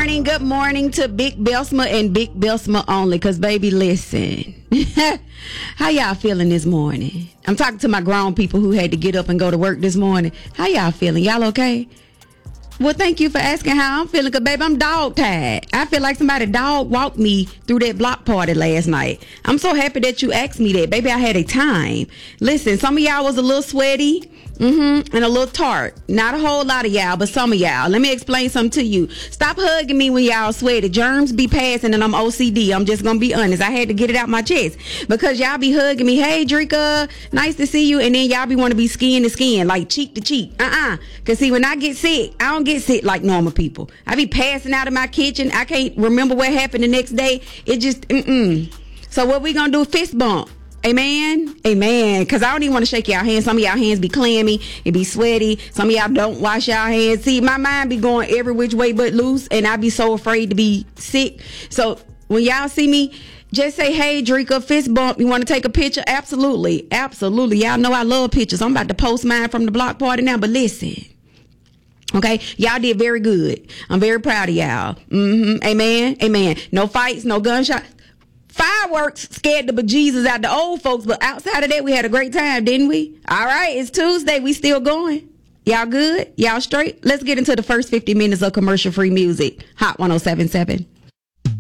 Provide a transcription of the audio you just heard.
Good morning to Big Belsma and Big Belsma only. Because, baby, listen. How y'all feeling this morning? I'm talking to my grown people who had to get up and go to work this morning. How y'all feeling? Y'all okay? Well, thank you for asking how I'm feeling, because, baby, I'm dog tired. I feel like somebody dog walked me through that block party last night. I'm so happy that you asked me that. Baby, I had a time. Listen, some of y'all was a little sweaty. And a little tart. Not a whole lot of y'all, but some of y'all. Let me explain something to you. Stop hugging me when y'all sweaty. Germs be passing and I'm OCD. I'm just gonna be honest. I had to get it out my chest because y'all be hugging me. Hey, Drika, nice to see you. And then y'all be want to be skin to skin, like cheek to cheek. Because see, when I get sick, I don't get sick like normal people. I be passing out of my kitchen. I can't remember what happened the next day. It just, So what we gonna do? Fist bump. Amen. Because I don't even want to shake y'all hands. Some of y'all hands be clammy. It be sweaty. Some of y'all don't wash y'all hands. See, my mind be going every which way but loose, and I be so afraid to be sick. So when y'all see me, just say, hey, Drika, fist bump. You want to take a picture? Absolutely. Y'all know I love pictures. I'm about to post mine from the block party now, but listen. Okay, y'all did very good. I'm very proud of y'all. Amen. No fights, no gunshots. Fireworks scared the bejesus out the old folks, but outside of that, we had a great time, didn't we? All right, it's Tuesday. We still going. Y'all good? Y'all straight? Let's get into the first 50 minutes of commercial-free music. Hot 107.7.